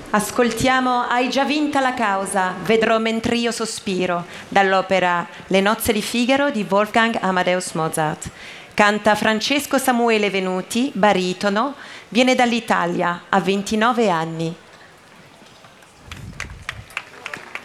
Ascoltiamo Hai già vinta la causa, vedrò mentr'io sospiro, dall'opera Le nozze di Figaro di Wolfgang Amadeus Mozart. Canta Francesco Samuele Venuti, baritono, viene dall'Italia, ha 29 anni.